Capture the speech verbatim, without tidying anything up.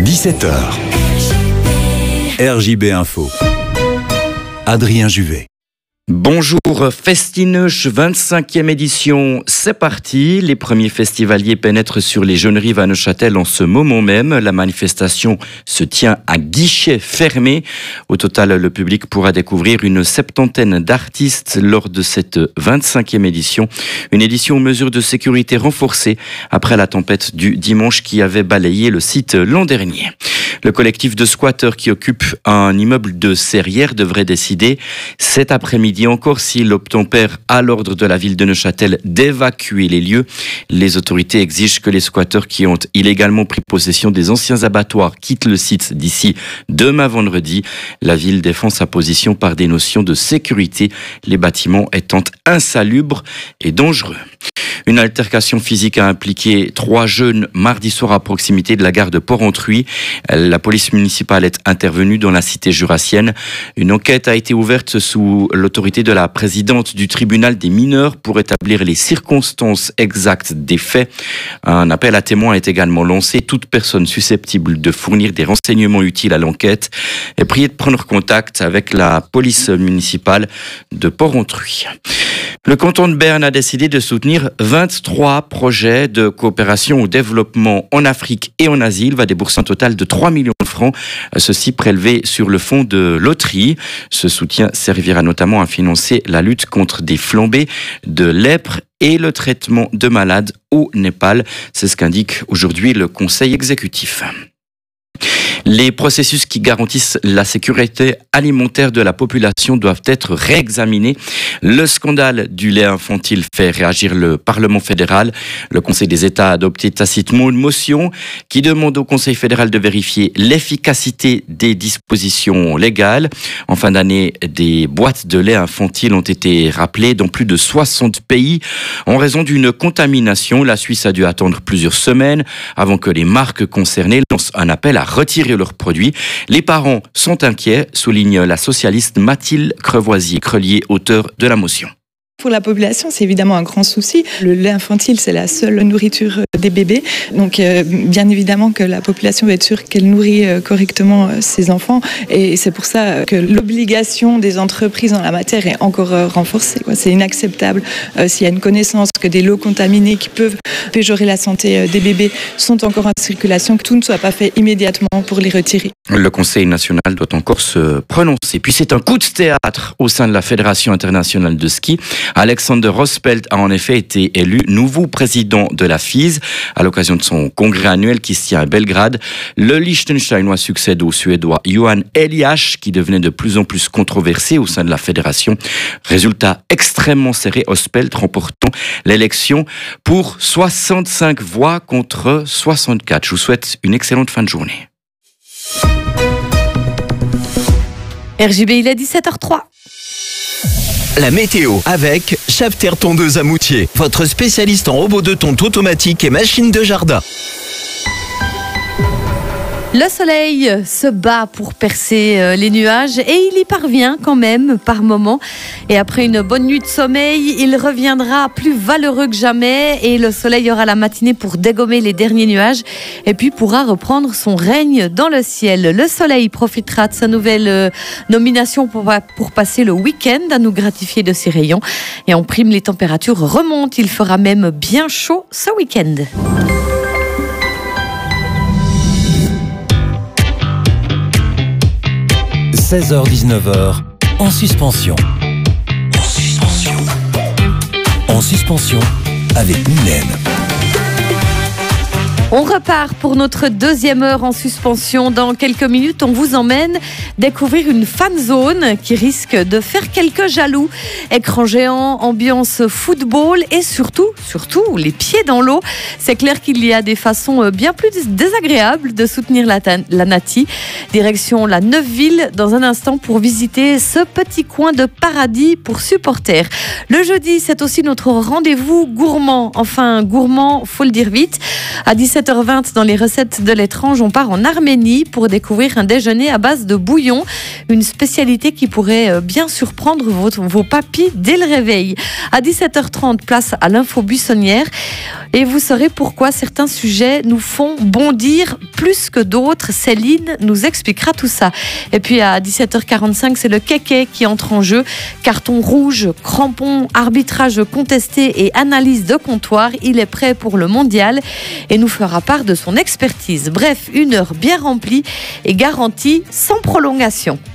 dix-sept heures. R J B Info. Adrien Juvet. Bonjour, Festineuch, vingt-cinquième édition, c'est parti. Les premiers festivaliers pénètrent sur les Jeunes Rives à Neuchâtel en ce moment même. La manifestation se tient à guichet fermé. Au total, le public pourra découvrir une septantaine d'artistes lors de cette vingt-cinquième édition. Une édition aux mesures de sécurité renforcées après la tempête du dimanche qui avait balayé le site l'an dernier. Le collectif de squatteurs qui occupe un immeuble de Serrières devrait décider cet après-midi encore s'il obtempère à l'ordre de la ville de Neuchâtel d'évacuer les lieux. Les autorités exigent que les squatteurs qui ont illégalement pris possession des anciens abattoirs quittent le site d'ici demain vendredi. La ville défend sa position par des notions de sécurité, les bâtiments étant insalubres et dangereux. Une altercation physique a impliqué trois jeunes mardi soir à proximité de la gare de Porrentruy. La police municipale est intervenue dans la cité jurassienne. Une enquête a été ouverte sous l'autorité de la présidente du tribunal des mineurs pour établir les circonstances exactes des faits. Un appel à témoins est également lancé. Toute personne susceptible de fournir des renseignements utiles à l'enquête est priée de prendre contact avec la police municipale de Porrentruy. Le canton de Berne a décidé de soutenir vingt-trois projets de coopération au développement en Afrique et en Asie. Il va débourser un total de trois millions de francs, ceci prélevé sur le fonds de loterie. Ce soutien servira notamment à financer la lutte contre des flambées de lèpre et le traitement de malades au Népal. C'est ce qu'indique aujourd'hui le Conseil exécutif. Les processus qui garantissent la sécurité alimentaire de la population doivent être réexaminés. Le scandale du lait infantile fait réagir le Parlement fédéral. Le Conseil des États a adopté tacitement une motion qui demande au Conseil fédéral de vérifier l'efficacité des dispositions légales. En fin d'année, des boîtes de lait infantile ont été rappelées dans plus de soixante pays en raison d'une contamination. La Suisse a dû attendre plusieurs semaines avant que les marques concernées lancent un appel à retirer leurs produits. Les parents sont inquiets, souligne la socialiste Mathilde Crevoisier-Crelier, auteure de la motion. Pour la population, c'est évidemment un grand souci. Le lait infantile, c'est la seule nourriture des bébés. Donc, euh, bien évidemment que la population va être sûre qu'elle nourrit euh, correctement euh, ses enfants. Et c'est pour ça que l'obligation des entreprises en la matière est encore euh, renforcée, quoi. C'est inacceptable euh, s'il y a une connaissance que des lots contaminés qui peuvent péjorer la santé euh, des bébés sont encore en circulation, que tout ne soit pas fait immédiatement pour les retirer. Le Conseil national doit encore se prononcer. Puis c'est un coup de théâtre au sein de la Fédération internationale de ski. Alexander Rospelt a en effet été élu nouveau président de la F I S à l'occasion de son congrès annuel qui se tient à Belgrade. Le Liechtensteinois succède au Suédois Johan Elias qui devenait de plus en plus controversé au sein de la fédération. Résultat extrêmement serré, Rospelt remportant l'élection pour soixante-cinq voix contre soixante-quatre. Je vous souhaite une excellente fin de journée. R J B, il est dix-sept heures trois. La météo avec Schafter Tondeuse à Moutier, votre spécialiste en robots de tonte automatique et machines de jardin. Le soleil se bat pour percer les nuages et il y parvient quand même par moments. Et après une bonne nuit de sommeil, il reviendra plus valeureux que jamais et le soleil aura la matinée pour dégommer les derniers nuages et puis pourra reprendre son règne dans le ciel. Le soleil profitera de sa nouvelle nomination pour, pour passer le week-end à nous gratifier de ses rayons. Et en prime, les températures remontent. Il fera même bien chaud ce week-end. seize heures dix-neuf heures, en suspension. En suspension. En suspension, avec Mylène. On repart pour notre deuxième heure en suspension. Dans quelques minutes, on vous emmène découvrir une fan zone qui risque de faire quelques jaloux. Écran géant, ambiance football et surtout, surtout les pieds dans l'eau. C'est clair qu'il y a des façons bien plus désagréables de soutenir la, la Nati. Direction la Neufville dans un instant pour visiter ce petit coin de paradis pour supporters. Le jeudi, c'est aussi notre rendez-vous gourmand. Enfin, gourmand, faut le dire vite. À dix-sept dix-sept heures vingt, dans les recettes de l'étrange, on part en Arménie pour découvrir un déjeuner à base de bouillon, une spécialité qui pourrait bien surprendre vos, vos papis dès le réveil. À dix-sept heures trente, place à l'info buissonnière et vous saurez pourquoi certains sujets nous font bondir plus que d'autres. Céline nous expliquera tout ça. Et puis à dix-sept heures quarante-cinq, c'est le kéké qui entre en jeu. Carton rouge, crampon, arbitrage contesté et analyse de comptoir. Il est prêt pour le mondial et nous fera part de son expertise. Bref, une heure bien remplie et garantie sans prolongation.